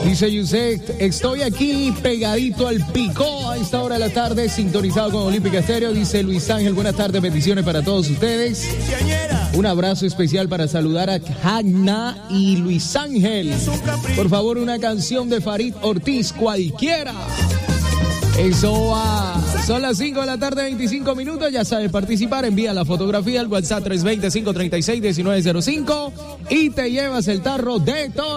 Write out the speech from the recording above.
Dice Yusek, estoy aquí pegadito al pico a esta hora de la tarde, sintonizado con Olímpica Estéreo. Dice Luis Ángel, buenas tardes, bendiciones para todos ustedes. Un abrazo especial para saludar a Hanna y Luis Ángel. Por favor, una canción de Farid Ortiz, cualquiera. Eso va. Son las 5 de la tarde, 25 minutos. Ya sabes participar. Envía la fotografía al WhatsApp 320-536-1905 y te llevas el tarro de todo.